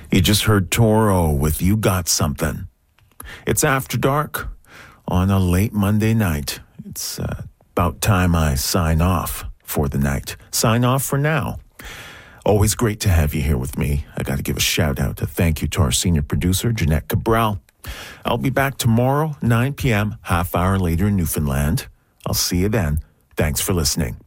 You just heard Toro with You Got Something. It's After Dark on a late Monday night. It's about time I sign off for the night. Sign off for now. Always great to have you here with me. I got to give a shout out to thank you to our senior producer, Jeanette Cabral. I'll be back tomorrow, 9 p.m., half hour later in Newfoundland. I'll see you then. Thanks for listening.